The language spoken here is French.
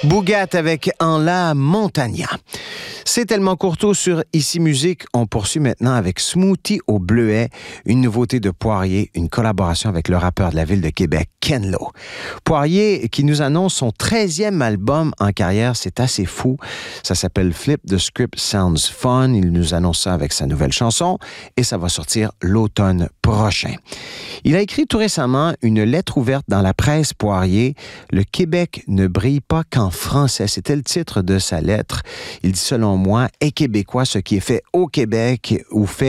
Bougat avec En la Montagna. C'est tellement courto sur Ici Musique. On poursuit maintenant avec Smoothie au bleuet, une nouveauté de Poirier, une collaboration avec le rappeur de la ville de Québec, Ken Lo. Poirier qui nous annonce son 13e album en carrière, c'est assez fou. Ça s'appelle Flip the Script Sounds Fun. Il nous annonce ça avec sa nouvelle chanson et ça va sortir l'automne prochain. Il a écrit tout récemment une lettre ouverte dans la presse Poirier. Le Québec ne brille pas qu'en français. C'était le titre de sa lettre. Il dit, selon moi, est québécois ce qui est fait au Québec ou fait